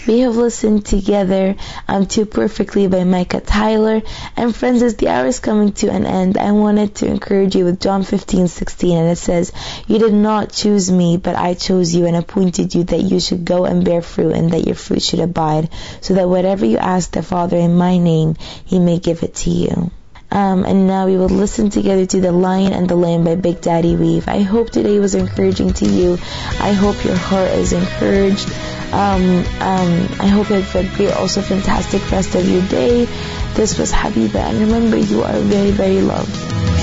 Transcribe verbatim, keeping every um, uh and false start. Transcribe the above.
We have listened together um, to Perfectly by Micah Tyler. And friends, as the hour is coming to an end, I wanted to encourage you with John fifteen sixteen, and it says, "You did not choose me, but I chose you and appointed you that you should go and bear fruit, and that your fruit should abide, so that whatever you ask the Father in my name, he may give it to you." Um, and now we will listen together to The Lion and the Lamb by Big Daddy Weave. I hope today was encouraging to you. I hope your heart is encouraged. Um, um, I hope you have a great, also fantastic rest of your day. This was Habiba, and remember, you are very, very loved.